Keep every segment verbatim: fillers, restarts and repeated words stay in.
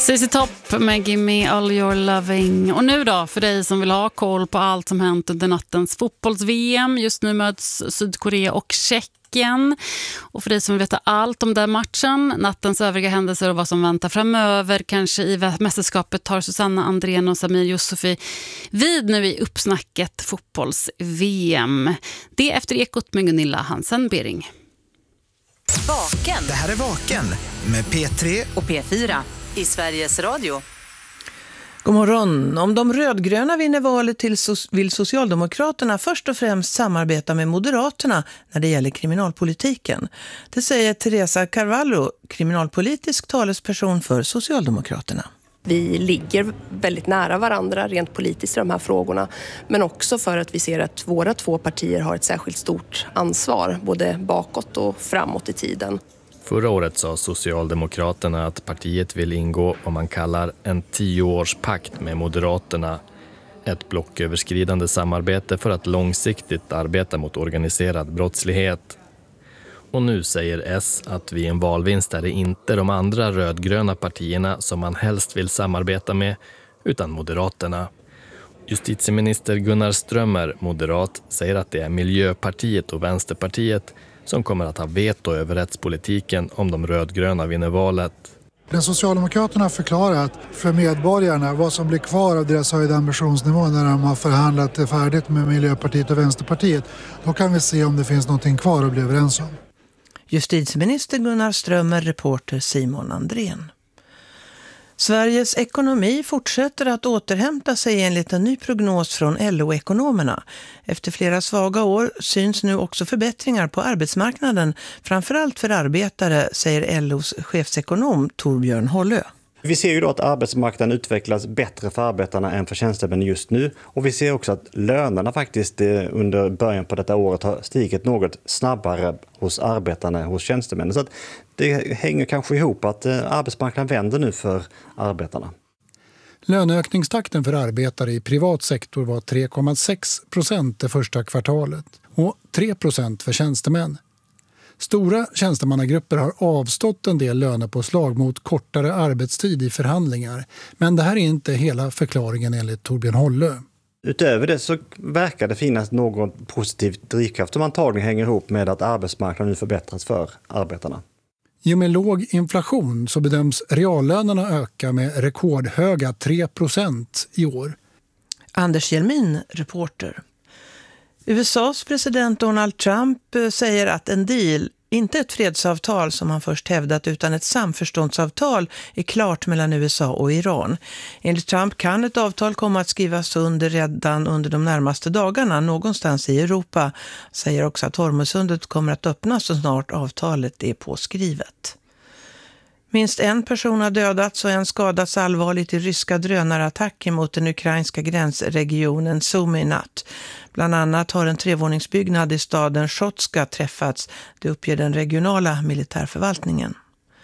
C C Topp med Gimme All Your Loving. Och nu då, för dig som vill ha koll på allt som hänt under nattens fotbolls-V M. Just nu möts Sydkorea och Tjeckien. Och för dig som vill veta allt om den matchen, nattens övriga händelser och vad som väntar framöver, kanske i mästerskapet, tar Susanna Andrén och Samir Yusufi vid nu i uppsnacket fotbolls-V M. Det efter Ekot med Gunilla Hansen-Bering. Vaken. Det här är Vaken med P tre och P fyra i Sveriges Radio. God morgon. Om de rödgröna vinner valet till so- vill Socialdemokraterna först och främst samarbeta med Moderaterna när det gäller kriminalpolitiken. Det säger Teresa Carvalho, kriminalpolitisk talesperson för Socialdemokraterna. Vi ligger väldigt nära varandra rent politiskt i de här frågorna, men också för att vi ser att våra två partier har ett särskilt stort ansvar, både bakåt och framåt i tiden. Förra året sa Socialdemokraterna att partiet vill ingå vad man kallar en tioårspakt med Moderaterna. Ett blocköverskridande samarbete för att långsiktigt arbeta mot organiserad brottslighet. Och nu säger S att vid en valvinst är det inte de andra rödgröna partierna som man helst vill samarbeta med, utan Moderaterna. Justitieminister Gunnar Strömmer, moderat, säger att det är Miljöpartiet och Vänsterpartiet som kommer att ha veto över rättspolitiken om de rödgröna vinner valet. Den Socialdemokraterna har förklarat för medborgarna vad som blir kvar av deras höjda ambitionsnivå när de har förhandlat färdigt med Miljöpartiet och Vänsterpartiet. Då kan vi se om det finns någonting kvar att bli överens om. Justitieminister Gunnar Strömmer, reporter Simon Andrén. Sveriges ekonomi fortsätter att återhämta sig enligt en ny prognos från L O-ekonomerna. Efter flera svaga år syns nu också förbättringar på arbetsmarknaden, framförallt för arbetare, säger L O:s chefsekonom Torbjörn Hållö. Vi ser ju då att arbetsmarknaden utvecklas bättre för arbetarna än för tjänstemän just nu. Och vi ser också att lönerna faktiskt under början på detta året har stigit något snabbare hos arbetarna än hos tjänstemännen. Så att det hänger kanske ihop att arbetsmarknaden vänder nu för arbetarna. Löneökningstakten för arbetare i privat sektor var tre komma sex procent det första kvartalet och tre procent för tjänstemän. Stora tjänstemannagrupper har avstått en del lönepåslag mot kortare arbetstid i förhandlingar. Men det här är inte hela förklaringen enligt Torbjörn Hållö. Utöver det så verkar det finnas någon positiv drivkraft som antagligen hänger ihop med att arbetsmarknaden nu förbättras för arbetarna. I och med låg inflation så bedöms reallönerna öka med rekordhöga tre procent i år. Anders Hjelmin, reporter. U S A:s president Donald Trump säger att en deal, inte ett fredsavtal som han först hävdat utan ett samförståndsavtal, är klart mellan U S A och Iran. Enligt Trump kan ett avtal komma att skrivas under redan under de närmaste dagarna någonstans i Europa. Säger också att Hormuzsundet kommer att öppnas så snart avtalet är påskrivet. Minst en person har dödats och en skadats allvarligt i ryska drönarattacker mot den ukrainska gränsregionen Sumy i natt. Bland annat har en trevåningsbyggnad i staden Shotska träffats, det uppger den regionala militärförvaltningen.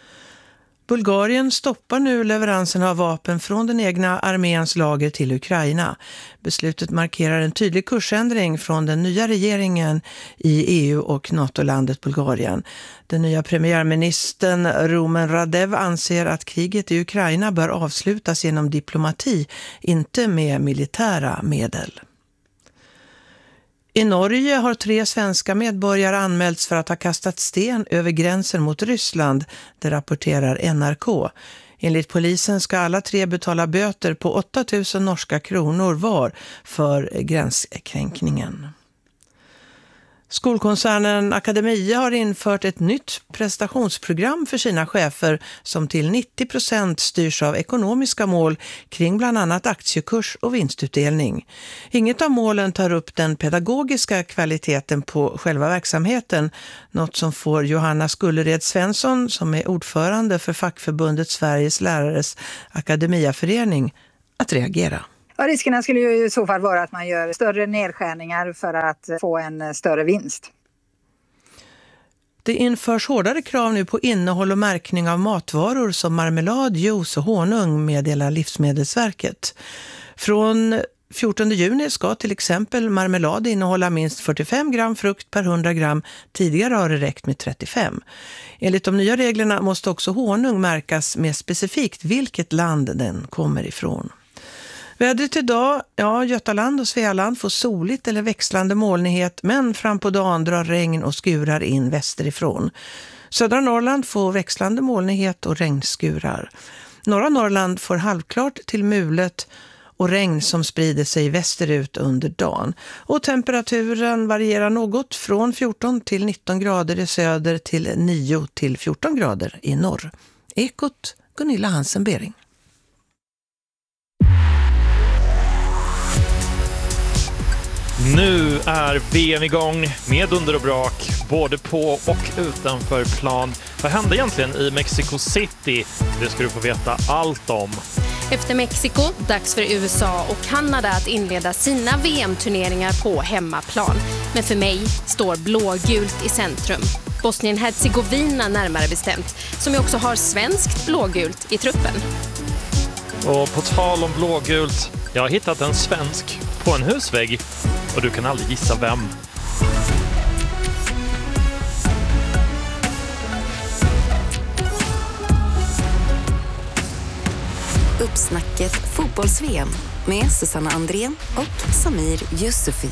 Bulgarien stoppar nu leveransen av vapen från den egna arméns lager till Ukraina. Beslutet markerar en tydlig kursändring från den nya regeringen i E U och NATO-landet Bulgarien. Den nya premiärministern Rumen Radev anser att kriget i Ukraina bör avslutas genom diplomati, inte med militära medel. I Norge har tre svenska medborgare anmälts för att ha kastat sten över gränsen mot Ryssland, det rapporterar N R K. Enligt polisen ska alla tre betala böter på åtta tusen norska kronor var för gränskränkningen. Skolkoncernen Academia har infört ett nytt prestationsprogram för sina chefer som till nittio procent styrs av ekonomiska mål kring bland annat aktiekurs och vinstutdelning. Inget av målen tar upp den pedagogiska kvaliteten på själva verksamheten, något som får Johanna Skullered Svensson, som är ordförande för fackförbundet Sveriges lärares akademiaförening, att reagera. Ja, riskerna skulle ju i så fall vara att man gör större nedskärningar för att få en större vinst. Det införs hårdare krav nu på innehåll och märkning av matvaror som marmelad, juice och honung, meddelar Livsmedelsverket. Från fjortonde juni ska till exempel marmelad innehålla minst fyrtiofem gram frukt per hundra gram. Tidigare har det räckt med trettiofem. Enligt de nya reglerna måste också honung märkas med specifikt vilket land den kommer ifrån. Vädret idag, ja, Götaland och Svealand får soligt eller växlande molnighet, men fram på dagen drar regn och skurar in västerifrån. Södra Norrland får växlande molnighet och regnskurar. Norra Norrland får halvklart till mulet och regn som sprider sig västerut under dagen. Och temperaturen varierar något från fjorton till nitton grader i söder till nio till fjorton grader i norr. Ekot, Gunilla Hansen-Bering. Nu är V M igång med under och brak, både på och utanför plan. Vad hände egentligen i Mexico City? Det ska du få veta allt om. Efter Mexiko, dags för U S A och Kanada att inleda sina V M-turneringar på hemmaplan. Men för mig står blågult i centrum. Bosnien-Herzegovina närmare bestämt, som ju också har svenskt blågult i truppen. Och på tal om blågult, jag har hittat en svensk på en husvägg. Och du kan aldrig gissa vem. Uppsnacket fotbolls-V M med Susanna Andrén och Samir Yusufi.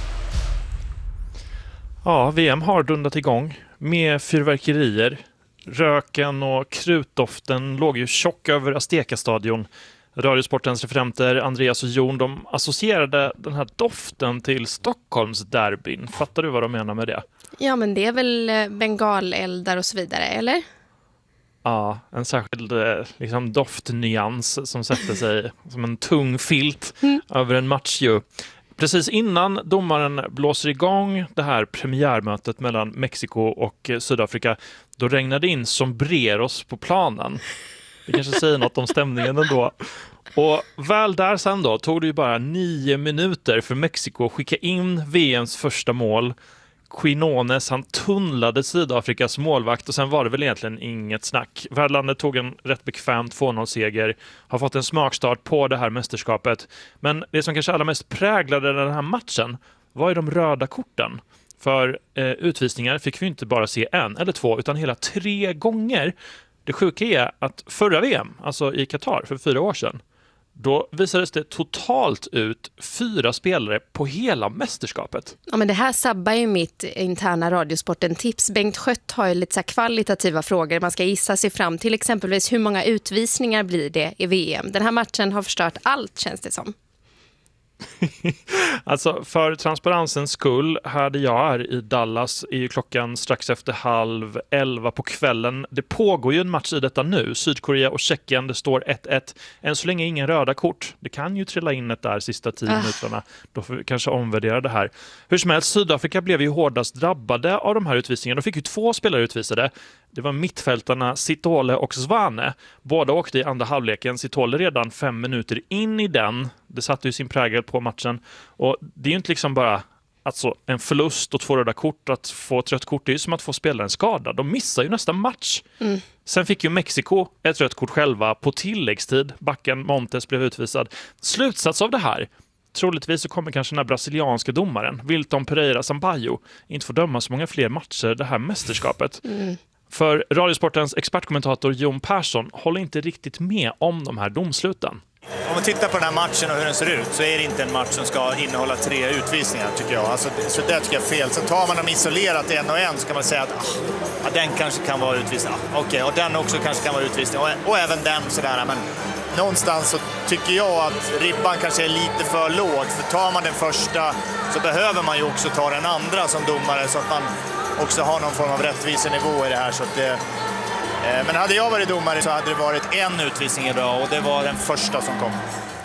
Ja, V M har dundat igång med fyrverkerier. Röken och krutdoften låg ju tjock över Azteca-stadion. Radiosportens referenter Andreas och Jon, de associerade den här doften till Stockholms derbyn. Fattar du vad de menar med det? Ja, men det är väl bengaleldar och så vidare, eller? Ja, en särskild liksom, doftnyans som sätter sig som en tung filt mm. över en match ju. Precis innan domaren blåser igång det här premiärmötet mellan Mexiko och Sydafrika, då regnade in sombreros på planen. Vi kanske säger något om stämningen ändå. Och väl där sen då tog det ju bara nio minuter för Mexiko att skicka in V M:s första mål. Quinones, han tunnlade Sydafrikas målvakt och sen var det väl egentligen inget snack. Värdlandet tog en rätt bekväm två noll-seger, har fått en smakstart på det här mästerskapet. Men det som kanske allra mest präglade den här matchen var ju de röda korten. För eh, utvisningar fick vi inte bara se en eller två utan hela tre gånger. Det sjuka är att förra V M, alltså i Qatar för fyra år sedan, då visades det totalt ut fyra spelare på hela mästerskapet. Ja, men det här sabbar ju mitt interna Radiosporten-tips. Bengt Skött har ju lite så här kvalitativa frågor. Man ska gissa sig fram till exempelvis hur många utvisningar blir det i V M. Den här matchen har förstört allt, känns det som. Alltså för transparensens skull, här där jag är i Dallas är ju klockan strax efter halv elva på kvällen. Det pågår ju en match i detta nu. Sydkorea och Tjeckien, det står ett ett. Än så länge ingen röda kort. Det kan ju trilla in ett där sista tio ah. minuterna. Då får vi kanske omvärdera det här. Hur som helst, Sydafrika blev ju hårdast drabbade av de här utvisningarna. De fick ju två spelare utvisade. Det var mittfältarna Sitole och Svane. Båda åkte i andra halvleken. Sitole redan fem minuter in i den. Det satte ju sin prägel på matchen. Och det är ju inte liksom bara alltså, en förlust och två röda kort. Att få ett rött kort, det är ju som att få spelaren skadad. De missar ju nästa match. Mm. Sen fick ju Mexiko ett rött kort själva på tilläggstid. Backen Montes blev utvisad. Slutsats av det här. Troligtvis så kommer kanske den här brasilianska domaren, Wilton Pereira Sampaio, inte få döma så många fler matcher det här mästerskapet. Mm. För Radiosportens expertkommentator Jon Persson håller inte riktigt med om de här domsluten. Om man tittar på den här matchen och hur den ser ut så är det inte en match som ska innehålla tre utvisningar tycker jag. Alltså, så det tycker jag är fel. Sen tar man dem isolerat en och en så kan man säga att ah, den kanske kan vara utvisning. Ah, Okej, okay. Och den också kanske kan vara utvisning. Och, och även den sådär. Men någonstans så tycker jag att ribban kanske är lite för låg. För tar man den första så behöver man ju också ta den andra som domare så att man också har någon form av rättvisenivå i det här. Så att det, eh, men hade jag varit domare så hade det varit en utvisning idag och det var den första som kom.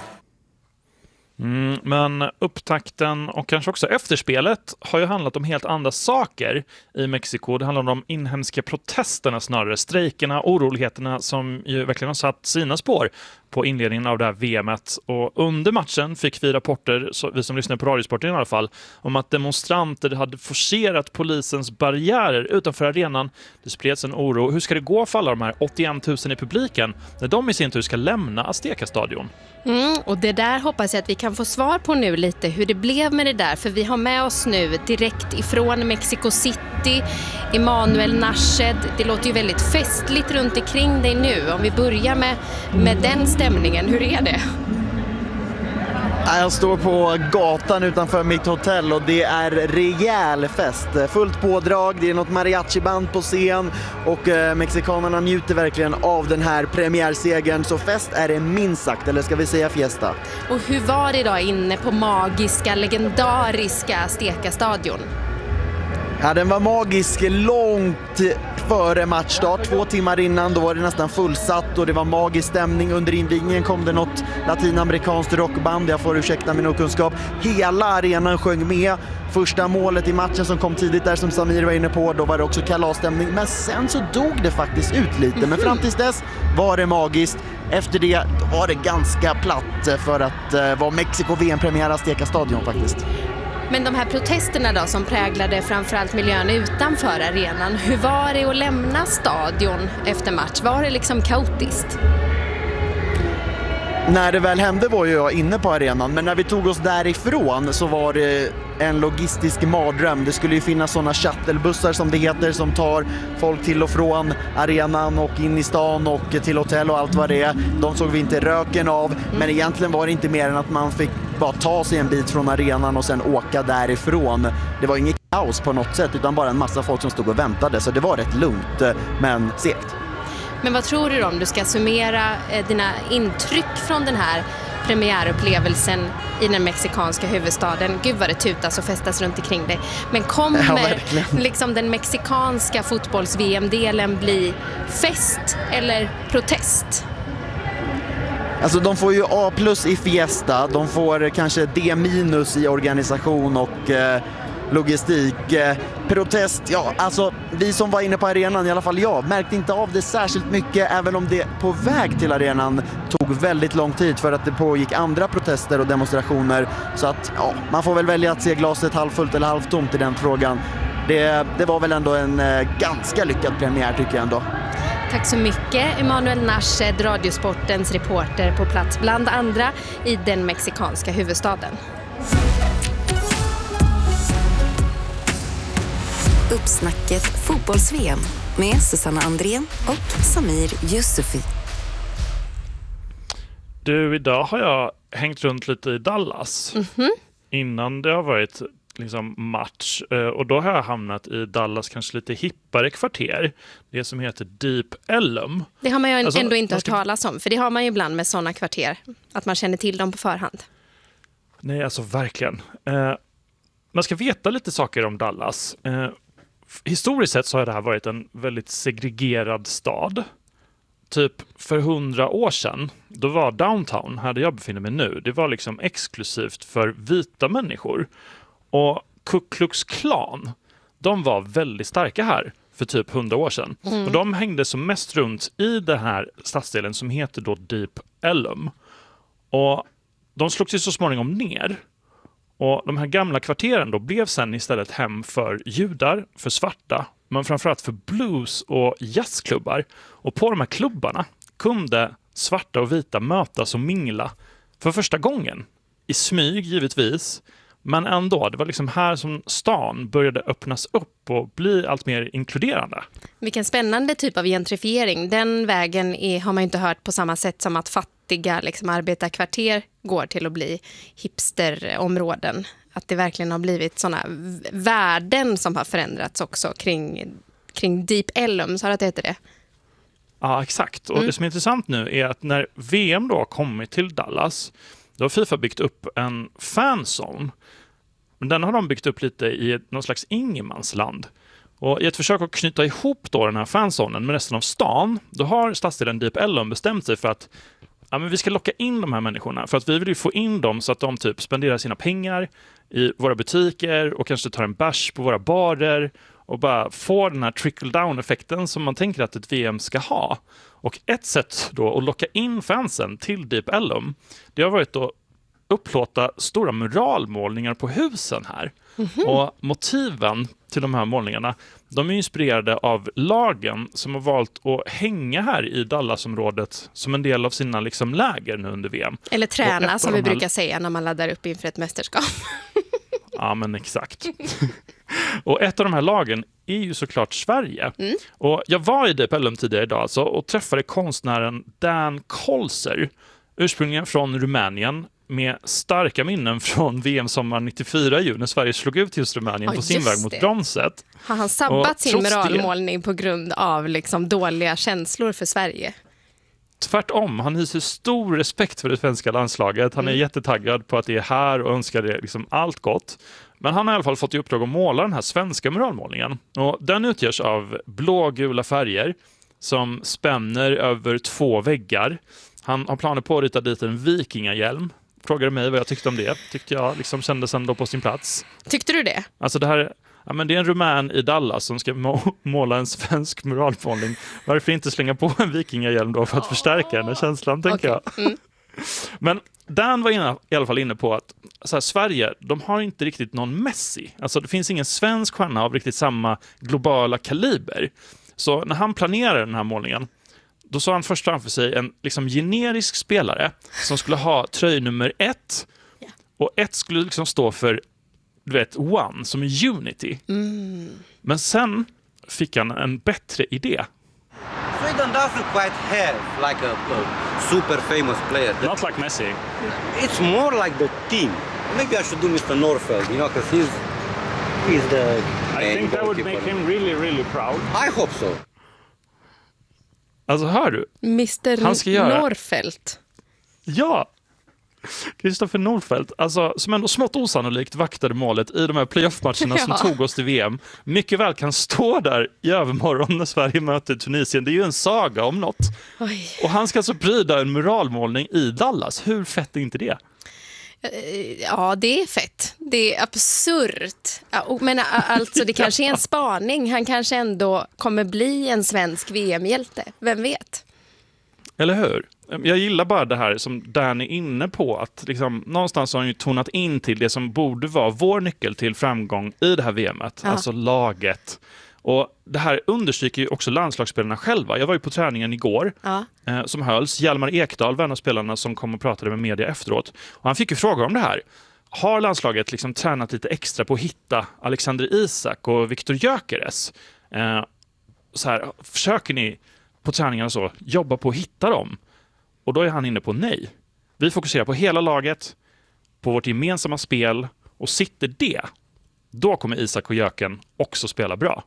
Mm, men upptakten och kanske också efterspelet har ju handlat om helt andra saker i Mexiko. Det handlar om de inhemska protesterna snarare, strejkerna, oroligheterna som ju verkligen har satt sina spår på inledningen av det här V M:et. Och under matchen fick vi rapporter, så vi som lyssnar på Radiosporten i alla fall, om att demonstranter hade forcerat polisens barriärer utanför arenan. Det spreds en oro. Hur ska det gå för alla de här åttioen tusen i publiken när de i sin tur ska lämna Azteca-stadion? Mm, och det där hoppas jag att vi kan kan få svar på nu lite hur det blev med det där. För vi har med oss nu direkt ifrån Mexico City Emanuel Nashed. Det låter ju väldigt festligt runt omkring dig nu. Om vi börjar med, med den stämningen, hur är det? Jag står på gatan utanför mitt hotell och det är rejäl fest. Fullt pådrag, det är något mariachi-band på scen och eh, mexikanerna njuter verkligen av den här premiärsegern. Så fest är det minst sagt, eller ska vi säga fiesta. Och hur var det idag inne på magiska, legendariska Azteca-stadion? Ja, den var magisk långt före matchstart. Två timmar innan då var det nästan fullsatt och det var magisk stämning. Under invigningen kom det något latinamerikanskt rockband. Jag får ursäkta min okunskap. Hela arenan sjöng med. Första målet i matchen som kom tidigt där som Samir var inne på, då var det också kalasstämning. Men sen så dog det faktiskt ut lite. Men fram tills dess var det magiskt. Efter det var det ganska platt för att uh, vara Mexiko V M-premiär Azteca stadion faktiskt. Men de här protesterna då som präglade framförallt miljön utanför arenan, hur var det att lämna stadion efter match? Var det liksom kaotiskt? När det väl hände var ju jag inne på arenan, men när vi tog oss därifrån så var det en logistisk mardröm. Det skulle ju finnas sådana shuttlebussar som det heter som tar folk till och från arenan och in i stan och till hotell och allt vad det är. De såg vi inte röken av, men egentligen var det inte mer än att man fick bara ta sig en bit från arenan och sen åka därifrån. Det var inget kaos på något sätt utan bara en massa folk som stod och väntade, så det var rätt lugnt men segt. Men vad tror du om du ska summera dina intryck från den här premiärupplevelsen i den mexikanska huvudstaden? Gud vad det tutas och festas runt omkring dig. Men kommer ja, liksom den mexikanska fotbolls-V M-delen bli fest eller protest? Alltså de får ju A plus i fiesta, de får kanske D minus i organisation och eh, logistik. Eh, protest, ja alltså vi som var inne på arenan, i alla fall jag, märkte inte av det särskilt mycket, även om det på väg till arenan tog väldigt lång tid för att det pågick andra protester och demonstrationer. Så att ja, man får väl välja att se glaset halvfullt eller halvtomt i den frågan. Det, det var väl ändå en eh, ganska lyckad premiär tycker jag ändå. Tack så mycket Emanuel Nashed, Radiosportens reporter på plats bland andra i den mexikanska huvudstaden. Uppsnacket fotbolls-V M med Susanna Andrén och Samir Yusufi. Du, idag har jag hängt runt lite i Dallas Mm-hmm. innan det har varit liksom match, och då har jag hamnat i Dallas kanske lite hippare kvarter, det som heter Deep Ellum. Det har man ju alltså, ändå inte ska... hört talas om, för det har man ju ibland med sådana kvarter, att man känner till dem på förhand. Nej, alltså verkligen. Eh, man ska veta lite saker om Dallas. Eh, historiskt sett så har det här varit en väldigt segregerad stad. Typ för hundra år sedan, då var downtown, här där jag befinner mig nu, det var liksom exklusivt för vita människor. Och Ku Klux Klan, de var väldigt starka här för typ hundra år sedan. Mm. Och de hängde som mest runt i den här stadsdelen som heter då Deep Ellum. Och de slogs ju så småningom ner. Och de här gamla kvarteren då blev sen istället hem för judar, för svarta, men framförallt för blues- och jazzklubbar. Och på de här klubbarna kunde svarta och vita mötas och mingla för första gången. I smyg givetvis, men ändå. Det var liksom här som stan började öppnas upp och bli allt mer inkluderande. Vilken spännande typ av gentrifiering. Den vägen är, har man inte hört på samma sätt som att fattiga liksom, arbetarkvarter går till att bli hipsterområden. Att det verkligen har blivit sådana värden som har förändrats också kring, kring Deep Ellum, så att det heter det. Ja, exakt. Och Mm. det som är intressant nu är att när V M då har kommit till Dallas, då har FIFA byggt upp en fanzone. Men den har de byggt upp lite i någon slags ingenmansland. Och i ett försök att knyta ihop då den här fanzonen med resten av stan, då har stadsdelen Deep Ellum bestämt sig för att ja, men vi ska locka in de här människorna. För att vi vill ju få in dem så att de typ spenderar sina pengar i våra butiker och kanske tar en bärs på våra barer och bara får den här trickle-down-effekten som man tänker att ett V M ska ha. Och ett sätt då att locka in fansen till Deep Ellum, det har varit att upplåta stora muralmålningar på husen här. Mm-hmm. Och motiven till de här målningarna, de är inspirerade av lagen som har valt att hänga här i Dallasområdet som en del av sina liksom läger nu under V M. Eller träna som vi här... brukar säga när man laddar upp inför ett mästerskap. Ja, men exakt. Och ett av de här lagen är ju såklart Sverige. Mm. Och jag var i D P L M tidigare idag alltså, och träffade konstnären Dan Kolser, ursprungligen från Rumänien, med starka minnen från V M-sommaren nittiofyra ju, när Sverige slog ut just Rumänien oh, på sin väg mot det. bronset. Har han sabbat och sin muralmålning det... på grund av liksom dåliga känslor för Sverige? Tvärtom, han hyser stor respekt för det svenska landslaget. Han är mm. jättetaggad på att det är här och önskar det liksom allt gott. Men han har i alla fall fått i uppdrag att måla den här svenska muralmålningen. Och den utgörs av blågula färger som spänner över två väggar. Han har planer på att rita dit en vikingahjälm. Frågade mig vad jag tyckte om det. Tyckte jag liksom kändes ändå på sin plats. Tyckte du det? Alltså det här... Ja, men det är en rumän i Dallas som ska må- måla en svensk muralmålning. Varför inte slänga på en vikingahjälm då för att förstärka den här känslan, tänker okay. jag. Mm. Men Dan var inne, i alla fall inne på att så här, Sverige, de har inte riktigt någon Messi. Alltså det finns ingen svensk stjärna av riktigt samma globala kaliber. Så när han planerade den här målningen, då sa han först framför sig en liksom generisk spelare som skulle ha tröjnummer ett. Yeah. Och ett skulle liksom stå för, du vet, one, som är Unity. Mm. Men sen fick han en bättre idé. Sweden doesn't quite have like a, a super famous player. Not like Messi. It's more like the team. Maybe I should do Mister Norfeld, you know, because he's, he's the... I think that would make him really, really proud. I hope so. Alltså, hör du? Mister Norfelt. Ja, Kristoffer Norfelt, alltså, som ändå smått osannolikt vaktade målet i de här playoff-matcherna ja. som tog oss till V M. Mycket väl kan stå där i övermorgon när Sverige möter Tunisien. Det är ju en saga om något. Oj. Och han ska alltså pryda en muralmålning i Dallas. Hur fett är inte det? Ja, det är fett. Det är absurt. Men alltså, det kanske är en spaning. Han kanske ändå kommer bli en svensk V M-hjälte. Vem vet? Eller hur? Jag gillar bara det här som Dan är inne på. Att liksom, någonstans har han ju tonat in till det som borde vara vår nyckel till framgång i det här V M-et. Ja. Alltså laget. Och det här understryker ju också landslagsspelarna själva. Jag var ju på träningen igår ja. eh, som hölls. Hjalmar Ekdal, vän av spelarna, som kom och pratade med media efteråt. Och han fick ju frågor om det här. Har landslaget liksom tränat lite extra på att hitta Alexander Isak och Viktor Gyökeres? Eh, så här, försöker ni på träningarna så jobba på att hitta dem? Och då är han inne på nej. Vi fokuserar på hela laget, på vårt gemensamma spel, och sitter det, då kommer Isak och Jöken också spela bra.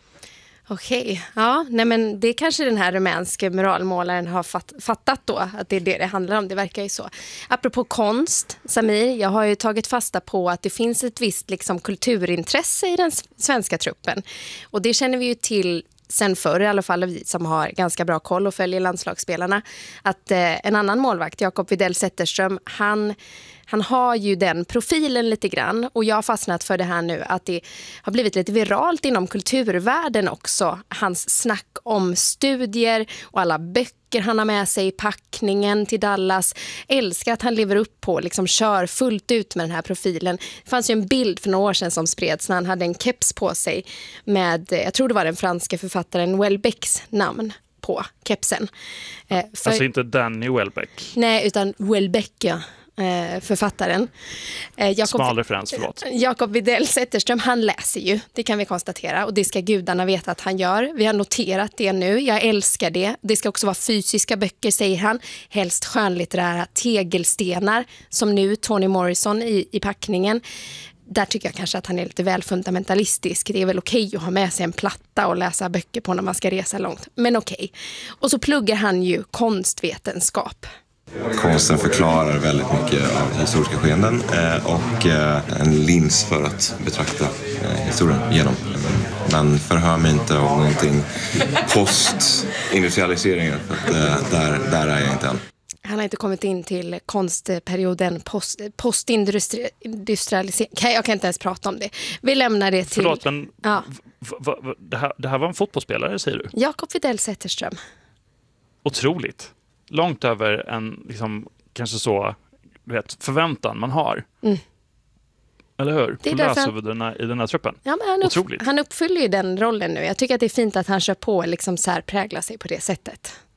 Okej, okay. ja, nej men det kanske den här rumänska muralmålaren har fatt, fattat då, att det är det det handlar om, det verkar ju så. Apropå konst, Samir, jag har ju tagit fasta på att det finns ett visst liksom kulturintresse i den svenska truppen. Och det känner vi ju till sen förr, i alla fall vi som har ganska bra koll och följer landslagsspelarna, att eh, en annan målvakt, Jakob Widell Zetterström, han, han har ju den profilen lite grann, och jag har fastnat för det här nu, att det har blivit lite viralt inom kulturvärlden också, hans snack om studier och alla böcker han har med sig i packningen till Dallas. Älskar att han lever upp på, liksom kör fullt ut med den här profilen. Det fanns ju en bild för några år sedan som spreds när han hade en keps på sig med, jag tror det var den franska författaren Welbecks namn på kepsen. Eh, för, alltså inte Danny Welbeck. Nej, utan Welbeck, ja. Författaren. Jakob, Smal referens, förlåt. Jakob Widell Zetterström, han läser ju, det kan vi konstatera, och det ska gudarna veta att han gör. Vi har noterat det nu, jag älskar det. Det ska också vara fysiska böcker, säger han. Helst skönlitterära tegelstenar, som nu Toni Morrison i, i packningen. Där tycker jag kanske att han är lite väl fundamentalistisk. Det är väl okej att ha med sig en platta och läsa böcker på när man ska resa långt. Men okej. Och så pluggar han ju konstvetenskap. Konsten förklarar väldigt mycket av historiska skeenden och en lins för att betrakta historien genom. Men förhör mig inte om någonting postindustrialiseringen, för att där, där är jag inte än. Han har inte kommit in till konstperioden post, postindustrialisering. Jag kan inte ens prata om det. Vi lämnar det till... Förlåt, men ja. v- v- v- det, här, det här var en fotbollsspelare, säger du? Jakob Widell Zetterström. Otroligt. Långt över en liksom, kanske så, du vet, förväntan man har. Mm. Eller hur? Det är På därför han- läshuvudena i den här truppen. Ja, men han, Otroligt. upp, han uppfyller ju den rollen nu. Jag tycker att det är fint att han kör på och liksom så här präglar sig på det sättet.